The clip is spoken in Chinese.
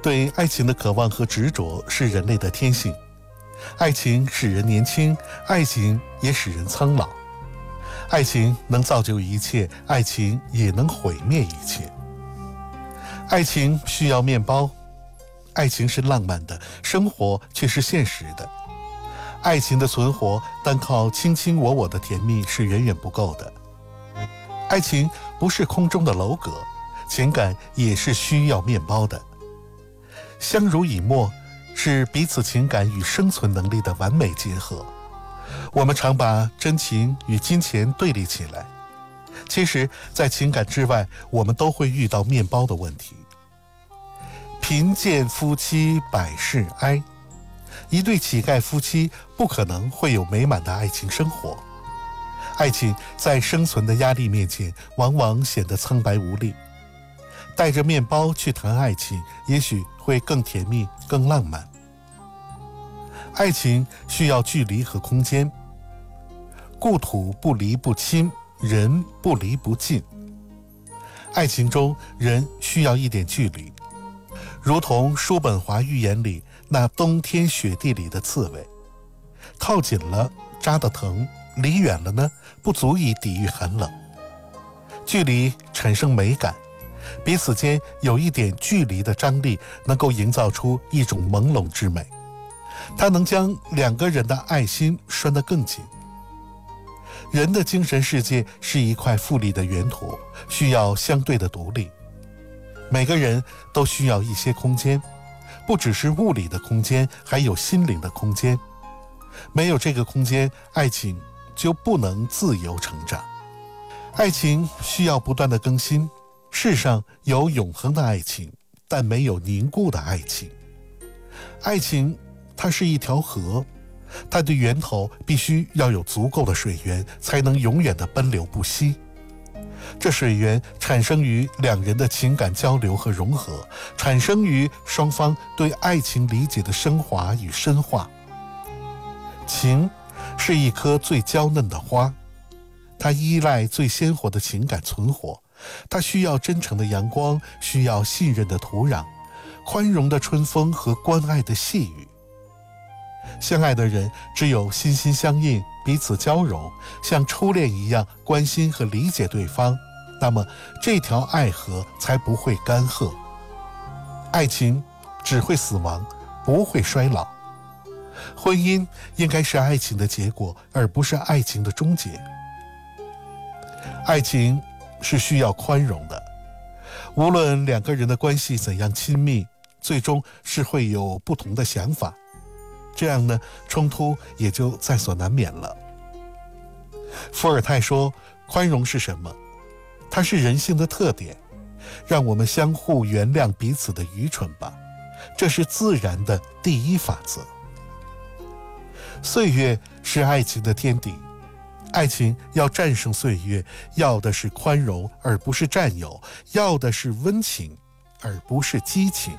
对爱情的渴望和执着是人类的天性。爱情使人年轻，爱情也使人苍老。爱情能造就一切，爱情也能毁灭一切。爱情需要面包，爱情是浪漫的，生活却是现实的。爱情的存活单靠卿卿我我的甜蜜是远远不够的。爱情不是空中的楼阁，情感也是需要面包的。相濡以沫是彼此情感与生存能力的完美结合。我们常把真情与金钱对立起来，其实在情感之外，我们都会遇到面包的问题。贫贱夫妻百事哀，一对乞丐夫妻不可能会有美满的爱情生活。爱情在生存的压力面前，往往显得苍白无力。带着面包去谈爱情，也许会更甜蜜、更浪漫。爱情需要距离和空间，故土不离不亲，人不离不近。爱情中，人需要一点距离，如同叔本华寓言里那冬天雪地里的刺猬，靠近了扎得疼，离远了呢，不足以抵御寒冷。距离产生美感，彼此间有一点距离的张力，能够营造出一种朦胧之美。它能将两个人的爱心拴得更紧。人的精神世界是一块富丽的圆图，需要相对的独立。每个人都需要一些空间，不只是物理的空间，还有心灵的空间。没有这个空间，爱情就不能自由成长。爱情需要不断的更新。世上有永恒的爱情，但没有凝固的爱情。爱情它是一条河，它的源头必须要有足够的水源，才能永远的奔流不息。这水源产生于两人的情感交流和融合，产生于双方对爱情理解的升华与深化。情是一颗最娇嫩的花，它依赖最鲜活的情感存活，它需要真诚的阳光，需要信任的土壤，宽容的春风和关爱的细雨。相爱的人只有心心相印，彼此交融，像初恋一样关心和理解对方，那么这条爱河才不会干涸。爱情只会死亡，不会衰老。婚姻应该是爱情的结果，而不是爱情的终结。爱情是需要宽容的，无论两个人的关系怎样亲密，最终是会有不同的想法，这样呢，冲突也就在所难免了。伏尔泰说，宽容是什么？它是人性的特点，让我们相互原谅彼此的愚蠢吧，这是自然的第一法则。岁月是爱情的天敌，爱情要战胜岁月，要的是宽容而不是占有，要的是温情而不是激情。